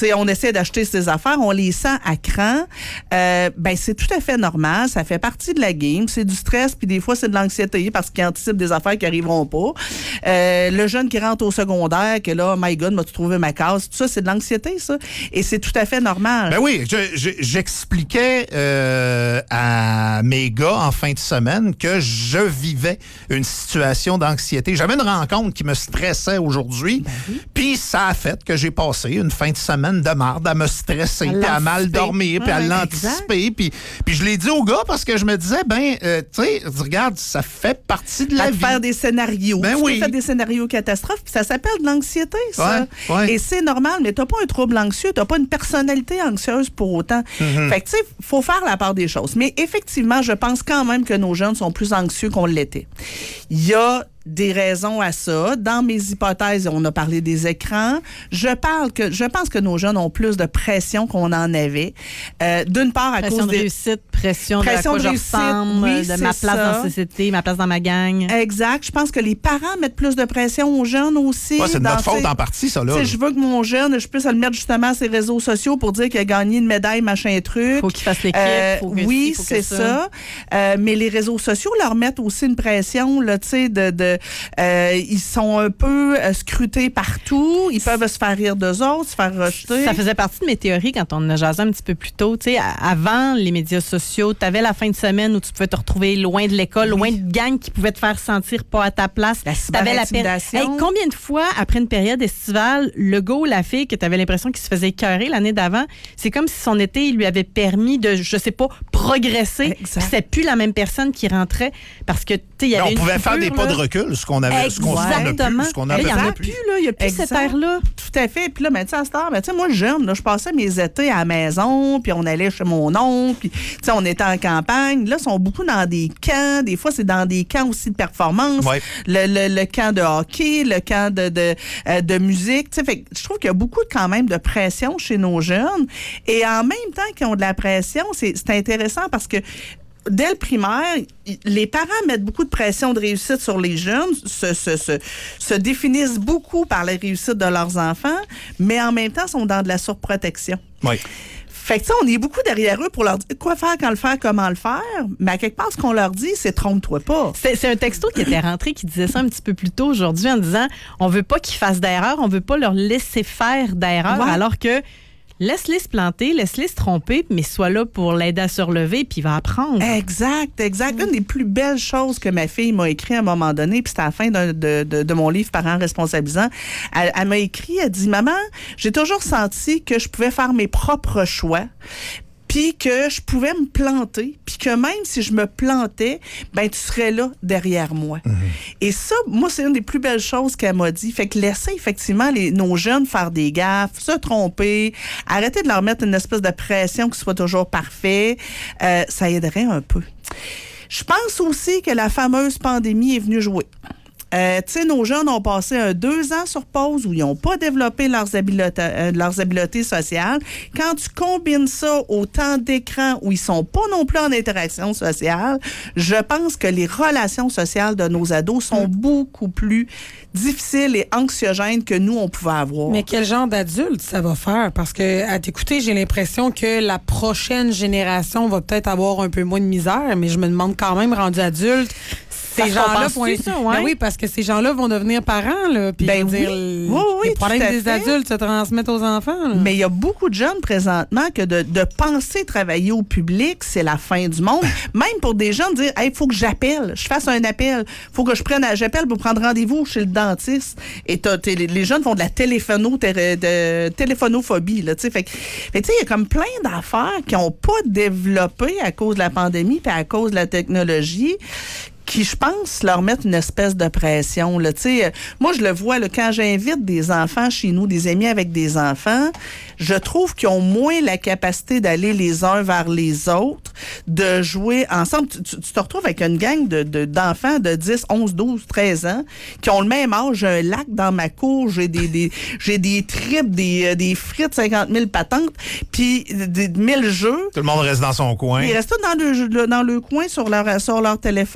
sais, on essaie d'acheter ses affaires, on les sent à cran. Ben c'est tout à fait normal, ça fait partie de la game. C'est du stress, puis des fois c'est de l'anxiété parce qu'ils anticipent des affaires qui arriveront pas. Le jeune qui rentre au secondaire, que là, oh my God, m'as-tu trouvé ma case? Tout ça, c'est de l'anxiété, ça. Et c'est tout à fait normal. Ben oui, j'expliquais à mes gars en fin de semaine que je vivais une situation d'anxiété. J'avais une rencontre qui me stressait aujourd'hui, puis ça a fait que j'ai passé une fin de semaine de marde à me stresser, puis à mal dormir, puis à l'anticiper. Puis je l'ai dit aux gars parce que je me disais, tu sais, regarde, ça fait partie de la vie. Faire des scénarios. Ben oui. Tu fais des scénarios catastrophes, puis ça s'appelle de l'anxiété, ça. Ouais. Et c'est normal, mais t'as pas un trouble anxieux, t'as pas une personnalité anxieuse pour autant. Fait que, tu sais, faut faire la part des choses. Mais effectivement, je pense quand même que nos jeunes sont plus anxieux qu'on l'était. Il y a des raisons à ça. Dans mes hypothèses, on a parlé des écrans. Je pense que nos jeunes ont plus de pression qu'on en avait. D'une part, à cause de réussite, pression de quoi je ressemble, de ma place dans la société, ma place dans ma gang. Exact. Je pense que les parents mettent plus de pression aux jeunes aussi. Ouais, c'est de notre faute en partie, ça, là. Je veux que mon jeune, je puisse le mettre justement à ses réseaux sociaux pour dire qu'il a gagné une médaille, machin truc. Faut qu'il fasse l'équipe. Oui, c'est ça. Mais les réseaux sociaux leur mettent aussi une pression, là, tu sais, ils sont un peu scrutés partout. Ils peuvent se faire rire d'eux autres, se faire rejeter. Ça faisait partie de mes théories quand on a jasé un petit peu plus tôt. Tu sais, avant les médias sociaux, tu avais la fin de semaine où tu pouvais te retrouver loin de l'école, loin de gangs qui pouvaient te faire sentir pas à ta place. La cyber-intimidation. Combien de fois, après une période estivale, le gars ou la fille que tu avais l'impression qu'il se faisait écœurer l'année d'avant, c'est comme si son été, il lui avait permis de, je sais pas, progresser. C'était plus la même personne qui rentrait parce que, tu sais, il y avait on pouvait faire des pas de recul, ce qu'on avait, ce qu'on avait. Il n'y en a plus, là. Il n'y a plus cette ère-là. Tout à fait. Puis là, tu sais, à cette heure, tu sais, moi, jeune, là, je passais mes étés à la maison, puis on allait chez mon oncle, puis, tu sais, on était en campagne. Là, ils sont beaucoup dans des camps. Des fois, c'est dans des camps aussi de performance. Ouais. Le camp de hockey, le camp de musique. Tu sais, fait je trouve qu'il y a beaucoup, quand même, de pression chez nos jeunes. Et en même temps qu'ils ont de la pression, c'est intéressant parce que dès le primaire, les parents mettent beaucoup de pression de réussite sur les jeunes, se définissent beaucoup par la réussite de leurs enfants, mais en même temps sont dans de la surprotection. Oui. Fait que ça, on est beaucoup derrière eux pour leur dire quoi faire, quand le faire, comment le faire, mais à quelque part, ce qu'on leur dit, c'est trompe-toi pas. C'est un texto qui était rentré qui disait ça un petit peu plus tôt aujourd'hui en disant on veut pas qu'ils fassent d'erreurs, on veut pas leur laisser faire d'erreurs, alors que laisse-les se planter, laisse-les se tromper, mais sois là pour l'aider à se relever, puis il va apprendre. Exact. Une des plus belles choses que ma fille m'a écrit à un moment donné, puis c'était à la fin de mon livre Parents responsabilisants, elle m'a écrit, elle dit « Maman, j'ai toujours senti que je pouvais faire mes propres choix, puis que je pouvais me planter, puis que même si je me plantais, ben tu serais là derrière moi. Et ça, moi, c'est une des plus belles choses qu'elle m'a dit. Fait que laisser effectivement nos jeunes faire des gaffes, se tromper, arrêter de leur mettre une espèce de pression que ce soit toujours parfait, ça aiderait un peu. Je pense aussi que la fameuse pandémie est venue jouer. Tu sais, nos jeunes ont passé 2 ans sur pause où ils n'ont pas développé leurs habiletés sociales. Quand tu combines ça au temps d'écran où ils sont pas non plus en interaction sociale, je pense que les relations sociales de nos ados sont beaucoup plus difficiles et anxiogènes que nous, on pouvait avoir. Mais quel genre d'adulte ça va faire? Parce que, à t'écouter, j'ai l'impression que la prochaine génération va peut-être avoir un peu moins de misère, mais je me demande quand même, rendu adulte, ces gens-là vont ben oui, parce que ces gens-là vont devenir parents, là, puis les problèmes des adultes se transmettent aux enfants. Là. Mais il y a beaucoup de jeunes présentement que de penser travailler au public, c'est la fin du monde. Même pour des gens, dire, hey, faut que j'appelle, je fasse un appel, faut que j'appelle pour prendre rendez-vous chez le dentiste. Et les jeunes font de la téléphonophobie, là, tu sais. Fait tu sais, il y a comme plein d'affaires qui n'ont pas développé à cause de la pandémie puis à cause de la technologie, qui, je pense, leur mettent une espèce de pression. Là. Moi, je le vois là, quand j'invite des enfants chez nous, des amis avec des enfants, je trouve qu'ils ont moins la capacité d'aller les uns vers les autres, de jouer ensemble. Tu te retrouves avec une gang d'enfants de 10, 11, 12, 13 ans qui ont le même âge. J'ai un lac dans ma cour, j'ai des tripes, des frites, 50 000 patentes, puis 1000 jeux. Tout le monde reste dans son coin. Ils restent tous dans le coin sur leur téléphone, puis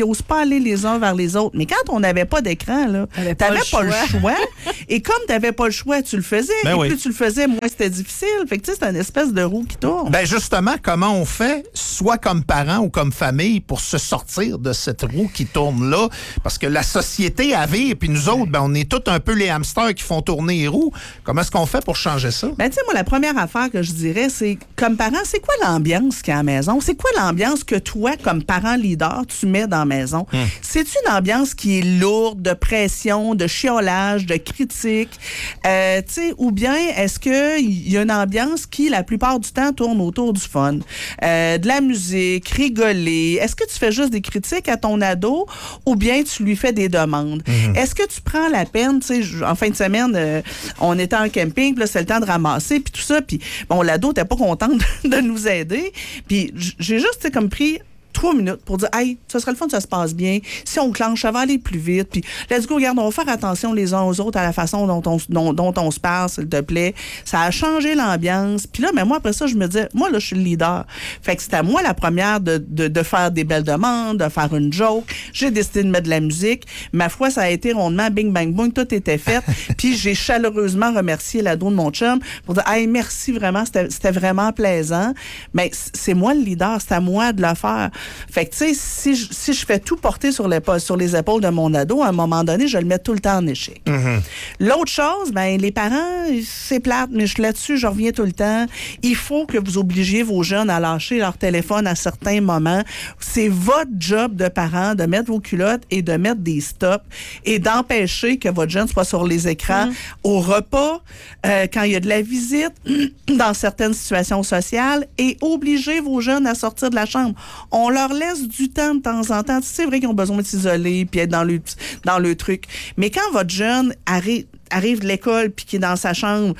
n'osent pas aller les uns vers les autres. Mais quand on n'avait pas d'écran, là, t'avais pas le choix. Et comme t'avais pas le choix, tu le faisais. Et plus tu le faisais, moins c'était difficile. Fait que, tu sais, c'est une espèce de roue qui tourne. Ben, justement, comment on fait, soit comme parents ou comme famille, pour se sortir de cette roue qui tourne là? Parce que la société avait, puis nous autres, ben, on est tous un peu les hamsters qui font tourner les roues. Comment est-ce qu'on fait pour changer ça? Ben, tu sais, moi, la première affaire que je dirais, c'est, comme parent, c'est quoi l'ambiance qu'il y a à la maison? C'est quoi l'ambiance que toi, comme parent leader, tu mets dans la maison? C'est-tu une ambiance qui est lourde de pression, de chiolage, de critique? Tu sais, ou bien est-ce qu'il y a une ambiance qui, la plupart du temps, tourne autour du fun? De la musique, rigoler. Est-ce que tu fais juste des critiques à ton ado ou bien tu lui fais des demandes? Est-ce que tu prends la peine, tu sais, en fin de semaine, on était en camping, puis là, c'est le temps de ramasser, puis tout ça, puis bon, l'ado n'était pas contente de nous aider, puis j'ai juste, tu sais, comme pris 3 minutes pour dire, hey, ça serait le fun, ça se passe bien. Si on clenche, ça va aller plus vite. Puis, let's go, regarde, on va faire attention les uns aux autres à la façon dont on se parle, s'il te plaît. Ça a changé l'ambiance. Puis là, mais moi, après ça, je me disais, moi, là, je suis le leader. Fait que c'était à moi la première de faire des belles demandes, de faire une joke. J'ai décidé de mettre de la musique. Ma foi, ça a été rondement, bing, bang, boom, tout était fait. Puis j'ai chaleureusement remercié l'ado de mon chum pour dire, hey, merci vraiment, c'était vraiment plaisant. Mais c'est moi le leader, c'est à moi de le faire. Fait que, tu sais, si je fais tout porter sur les épaules de mon ado, à un moment donné, je le mets tout le temps en échec. L'autre chose, ben les parents, c'est plate, mais là-dessus, je reviens tout le temps. Il faut que vous obligiez vos jeunes à lâcher leur téléphone à certains moments. C'est votre job de parent de mettre vos culottes et de mettre des stops et d'empêcher que votre jeune soit sur les écrans au repas, quand il y a de la visite, dans certaines situations sociales, et obliger vos jeunes à sortir de la chambre. On leur laisse du temps de temps en temps. C'est vrai qu'ils ont besoin de s'isoler puis être dans le truc. Mais quand votre jeune arrive de l'école puis qui est dans sa chambre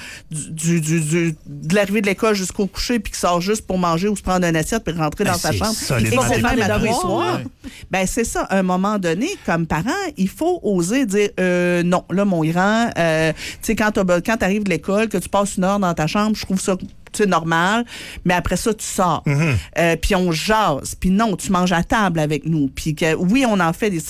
de l'arrivée de l'école jusqu'au coucher puis qui sort juste pour manger ou se prendre une assiette puis rentrer dans sa chambre et c'est même à tous les soirs, ben c'est ça. À un moment donné, comme parent, il faut oser dire non, là mon grand, tu sais, quand t'arrives de l'école, que tu passes 1 heure dans ta chambre, je trouve ça normal, mais après ça, tu sors. Puis on jase. Puis non, tu manges à table avec nous. Puis oui, on en fait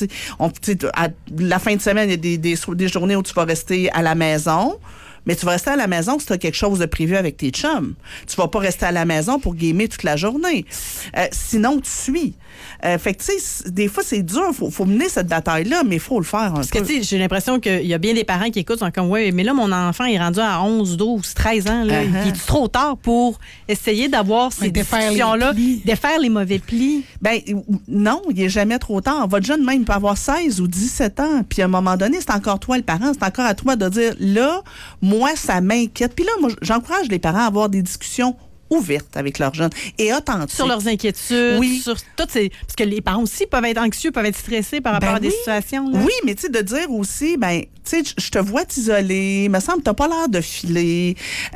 à la fin de semaine, il y a des journées où tu vas rester à la maison. Mais tu vas rester à la maison si tu as quelque chose de prévu avec tes chums. Tu vas pas rester à la maison pour gamer toute la journée. Sinon, tu suis. Fait que, tu sais, des fois, c'est dur. Faut mener cette bataille-là, mais il faut le faire Parce que, tu sais, j'ai l'impression qu'il y a bien des parents qui écoutent, sont comme, ouais, mais là, mon enfant est rendu à 11, 12, 13 ans. Là, il est trop tard pour essayer d'avoir ces discussions-là, défaire les mauvais plis? Ben non, il est jamais trop tard. Votre jeune même peut avoir 16 ou 17 ans. Puis à un moment donné, c'est encore toi le parent. C'est encore à toi de dire, là, moi, ça m'inquiète. Puis là, moi, j'encourage les parents à avoir des discussions ouvertes avec leurs jeunes et authentiques. Sur leurs inquiétudes, sur toutes ces... Parce que les parents aussi peuvent être anxieux, peuvent être stressés par rapport à des situations. Là. Oui, mais tu sais, de dire aussi, ben, tu sais, je te vois t'isoler, il me semble que t'as pas l'air de filer,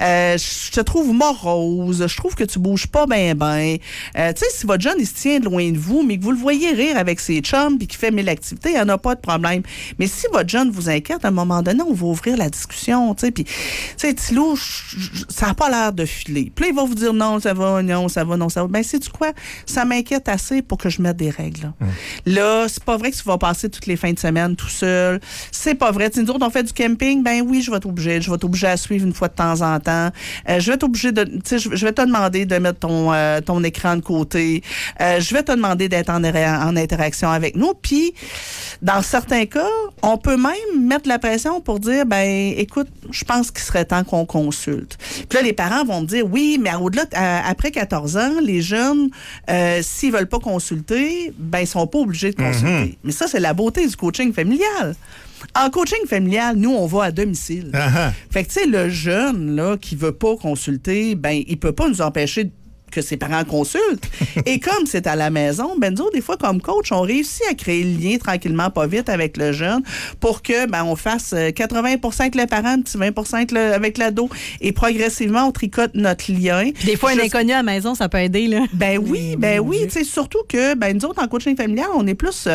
je te trouve morose, je trouve que tu bouges pas ben. Tu sais, si votre jeune, il se tient loin de vous, mais que vous le voyez rire avec ses chums puis qu'il fait 1000 activités, il n'y en a pas de problème. Mais si votre jeune vous inquiète, à un moment donné, on va ouvrir la discussion, tu sais, puis, tu sais, Thilo, ça n'a pas l'air de filer. Puis là, il va vous dire non, ça va, non, ça va, non, ça va. Ben, sais-tu quoi? Ça m'inquiète assez pour que je mette des règles. Là, c'est pas vrai que tu vas passer toutes les fins de semaine tout seul. C'est pas vrai. Nous autres, on fait du camping, ben oui, je vais t'obliger à suivre une fois de temps en temps. Je vais t'obliger de, tu sais, je vais te demander de mettre ton écran de côté. Je vais te demander d'être en interaction avec nous. Puis, dans certains cas, on peut même mettre la pression pour dire, ben, écoute, je pense qu'il serait temps qu'on consulte. Puis là, les parents vont me dire, oui, mais au-delà, après 14 ans, les jeunes, s'ils veulent pas consulter, ben, ils sont pas obligés de consulter. Mais ça, c'est la beauté du coaching familial. En coaching familial, nous, on va à domicile. Fait que, tu sais, le jeune, là, qui veut pas consulter, ben, il peut pas nous empêcher que ses parents consultent. Et comme c'est à la maison, ben nous, des fois, comme coach, on réussit à créer le lien tranquillement, pas vite, avec le jeune pour que, ben, on fasse 80% avec le parent, petit 20% avec l'ado. Et progressivement, on tricote notre lien. Puis des fois, un inconnu à la maison, ça peut aider, là. Ben oui, tu sais, surtout que, ben, nous autres, en coaching familial, on est plus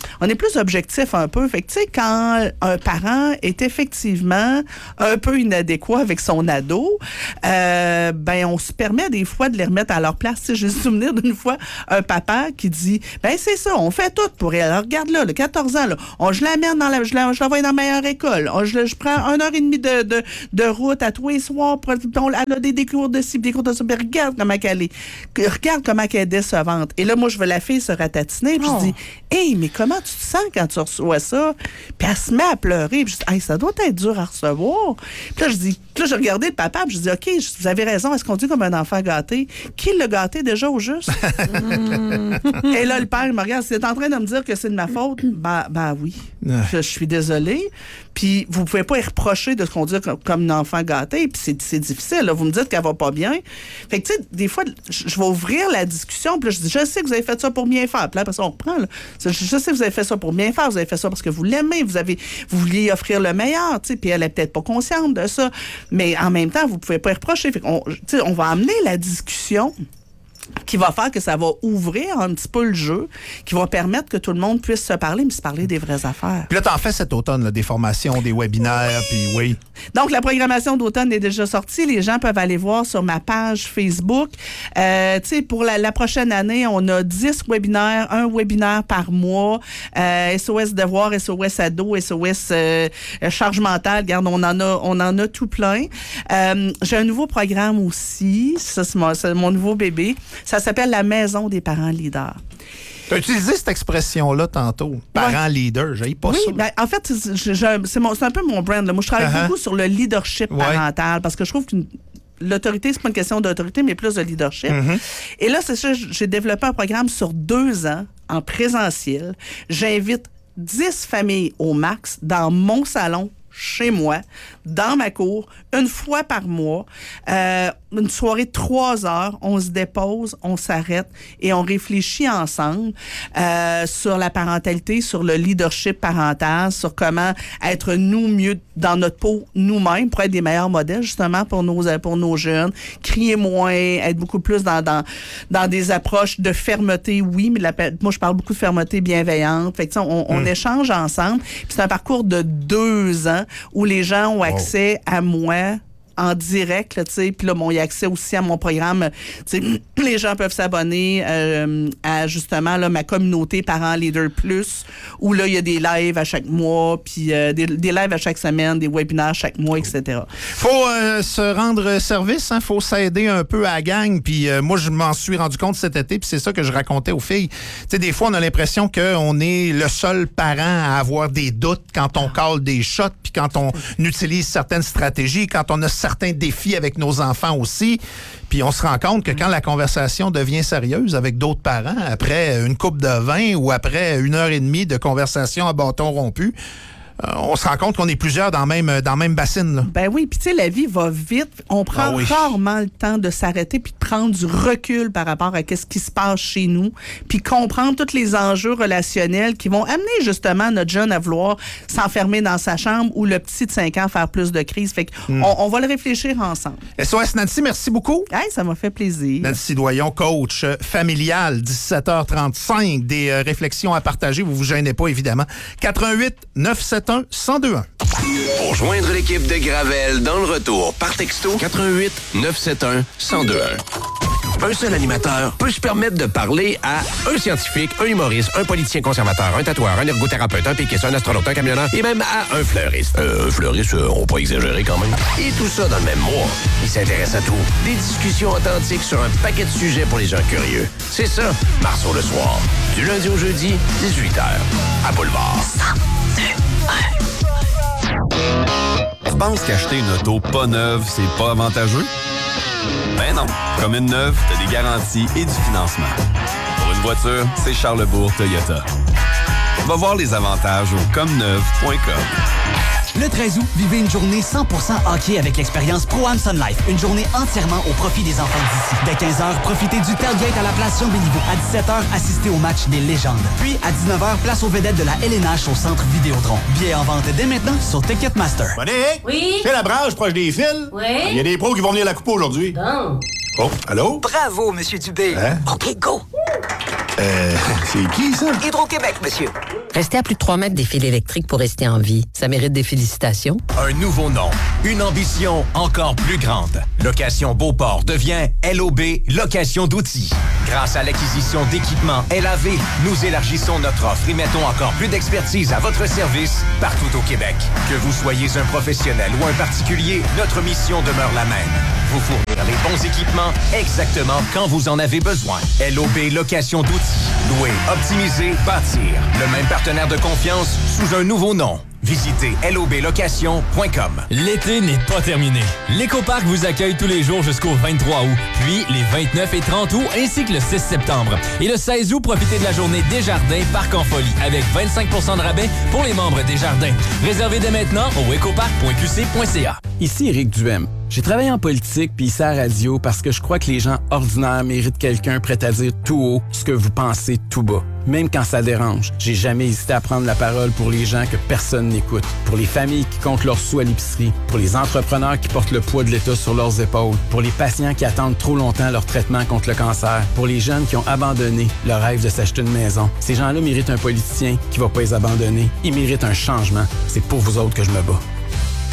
objectif un peu. Fait que, tu sais, quand un parent est effectivement un peu inadéquat avec son ado, ben, on se permet des fois de les remettre à leur place. Tu sais, j'ai le souvenir d'une fois, un papa qui dit, ben c'est ça, on fait tout pour elle. Alors, regarde là, le 14 ans, là, je l'amène je l'envoie dans la meilleure école. Je prends 1h30 de route à tous les soirs. Elle a des cours de ci, des cours de ça. Mais regarde comment elle est. Regarde comment elle est décevante. Et là, moi, je veux la fille se ratatiner. Puis je dis, hey, mais comment tu te sens quand tu reçois ça? Puis elle se met à pleurer. Puis je dis, hey, ça doit être dur à recevoir. Puis là, j'ai regardé le papa. Puis je dis, OK, vous avez raison. Est-ce qu'on dit comme un enfant gâté? Qui l'a gâté déjà au juste? Et là, le père, il me regarde. C'est en train de me dire que c'est de ma faute? Ben oui. Je suis désolée. Puis vous pouvez pas y reprocher de ce qu'on dit comme un enfant gâté. Puis c'est difficile. Là. Vous me dites qu'elle va pas bien. Fait que, tu sais, des fois, je vais ouvrir la discussion. Puis là, je dis, je sais que vous avez fait ça pour bien faire. Puis là, après ça, on reprend. Là. Je sais que vous avez fait ça pour bien faire. Vous avez fait ça parce que vous l'aimez. Vous vouliez offrir le meilleur. Tu sais, puis elle est peut-être pas consciente de ça. Mais en même temps, vous pouvez pas y reprocher. Fait qu'on, tu sais, on va amener la discussion qui va faire que ça va ouvrir un petit peu le jeu, qui va permettre que tout le monde puisse se parler, mais se parler des vraies affaires. Puis là, t'en fais cet automne, là, des formations, des webinaires, puis oui. Donc, la programmation d'automne est déjà sortie. Les gens peuvent aller voir sur ma page Facebook. Tu sais, pour la prochaine année, on a 10 webinaires, un webinaire par mois. SOS Devoir, SOS Ado, SOS Charge mentale. Regarde, on en a tout plein. J'ai un nouveau programme aussi. Ça, c'est mon nouveau bébé. Ça s'appelle la Maison des parents leaders. Tu as utilisé cette expression-là tantôt, parents leaders. J'aille pas ça. Oui, ben, en fait, c'est un peu mon brand. Là. Moi, je travaille beaucoup sur le leadership parental parce que je trouve que l'autorité, c'est pas une question d'autorité, mais plus de leadership. Et là, c'est ça, j'ai développé un programme sur 2 ans en présentiel. J'invite 10 familles au max dans mon salon, chez moi, dans ma cour, une fois par mois, une soirée de 3 heures, on se dépose, on s'arrête et on réfléchit ensemble sur la parentalité, sur le leadership parental, sur comment être nous mieux dans notre peau nous-mêmes pour être des meilleurs modèles justement pour nos jeunes, crier moins, être beaucoup plus dans des approches de fermeté, oui, mais moi je parle beaucoup de fermeté bienveillante. Fait que on échange ensemble. Puis c'est un parcours de 2 ans où les gens ont accès à moi en direct, tu sais, puis là, bon, il y a accès aussi à mon programme, tu sais, les gens peuvent s'abonner à, justement, là, ma communauté Parents Leader Plus, où là, il y a des lives à chaque mois, puis des lives à chaque semaine, des webinaires chaque mois, etc. Faut se rendre service, hein, faut s'aider un peu à la gang, puis moi, je m'en suis rendu compte cet été, puis c'est ça que je racontais aux filles. Tu sais, des fois, on a l'impression qu'on est le seul parent à avoir des doutes quand on cale des shots, puis quand on utilise certaines stratégies, quand on a certains défis avec nos enfants aussi. Puis on se rend compte que quand la conversation devient sérieuse avec d'autres parents, après une coupe de vin ou après 1h30 de conversation à bâton rompu, on se rend compte qu'on est plusieurs dans la même bassine. Là. Ben oui, puis tu sais, la vie va vite. On prend rarement le temps de s'arrêter puis de prendre du recul par rapport à ce qui se passe chez nous, puis comprendre tous les enjeux relationnels qui vont amener justement notre jeune à vouloir s'enfermer dans sa chambre ou le petit de 5 ans faire plus de crises. Fait qu'on va le réfléchir ensemble. SOS Nancy, merci beaucoup. Hey, ça m'a fait plaisir. Nancy Doyon, coach familial, 17h35, des réflexions à partager. Vous vous gênez pas, évidemment. 88 971 1021. Pour joindre l'équipe de Gravel dans le retour, par texto 88 971 1021. Un seul animateur peut se permettre de parler à un scientifique, un humoriste, un politicien conservateur, un tatoueur, un ergothérapeute, un péquiste, un astronaute, un camionneur et même à un fleuriste. Un fleuriste, on pas exagérer quand même. Et tout ça dans le même mois. Il s'intéresse à tout. Des discussions authentiques sur un paquet de sujets pour les gens curieux. C'est ça, Marceau le soir. Du lundi au jeudi, 18h, à Boulevard. 102.1. Tu penses qu'acheter une auto pas neuve, c'est pas avantageux? Ben non. Comme une neuve, t'as des garanties et du financement. Pour une voiture, c'est Charlebourg Toyota. Va voir les avantages au comneuve.com. Le 13 août, vivez une journée 100% hockey avec l'expérience Pro-Am Sun Life. Une journée entièrement au profit des enfants d'ici. Dès 15h, profitez du tailgate à la place Jean-Béliveau. À 17h, assistez au match des légendes. Puis, à 19h, place aux vedettes de la LNH au centre Vidéotron. Billets en vente dès maintenant sur Ticketmaster. Monique? Oui? C'est la branche proche des fils? Oui? Il y a des pros qui vont venir la couper aujourd'hui. Bon. Oh, allô? Bravo, Monsieur Dubé. Hein? OK, go! C'est qui, ça? Hydro-Québec, monsieur. Restez à plus de 3 mètres des fils électriques pour rester en vie. Ça mérite des félicitations. Un nouveau nom. Une ambition encore plus grande. Location Beauport devient LOB Location d'outils. Grâce à l'acquisition d'équipements LAV, nous élargissons notre offre et mettons encore plus d'expertise à votre service partout au Québec. Que vous soyez un professionnel ou un particulier, notre mission demeure la même. Vous fournir les bons équipements exactement quand vous en avez besoin. LOB Location d'outils. Louer, optimiser, bâtir. Le même partenaire de confiance sous un nouveau nom. Visitez loblocation.com. L'été n'est pas terminé. L'Écoparc vous accueille tous les jours jusqu'au 23 août, puis les 29 et 30 août, ainsi que le 6 septembre. Et le 16 août, profitez de la journée Desjardins Parc en folie, avec 25 % de rabais pour les membres Desjardins. Réservez dès maintenant au ecoparc.qc.ca. Ici Éric Duhem. J'ai travaillé en politique puis ici à la radio parce que je crois que les gens ordinaires méritent quelqu'un prêt à dire tout haut ce que vous pensez tout bas. Même quand ça dérange, j'ai jamais hésité à prendre la parole pour les gens que personne n'écoute, pour les familles qui comptent leurs sous à l'épicerie, pour les entrepreneurs qui portent le poids de l'État sur leurs épaules, pour les patients qui attendent trop longtemps leur traitement contre le cancer, pour les jeunes qui ont abandonné leur rêve de s'acheter une maison. Ces gens-là méritent un politicien qui va pas les abandonner. Ils méritent un changement. C'est pour vous autres que je me bats.